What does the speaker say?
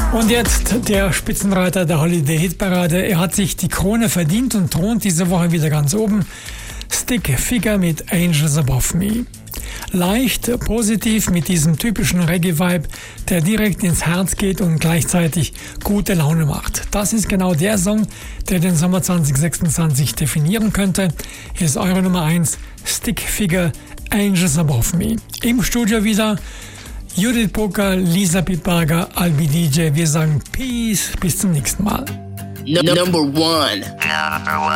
Und jetzt der Spitzenreiter der Holiday-Hitparade. Er hat sich die Krone verdient und thront diese Woche wieder ganz oben. Stick Figure mit Angels Above Me. Leicht, positiv mit diesem typischen Reggae-Vibe, der direkt ins Herz geht und gleichzeitig gute Laune macht. Das ist genau der Song, der den Sommer 2026 definieren könnte. Hier ist eure Nummer 1, Stick Figure, Angels Above Me. Im Studio wieder Judith Poker, Lisa Pittberger, Albi DJ. Wir sagen Peace, bis zum nächsten Mal. Number one.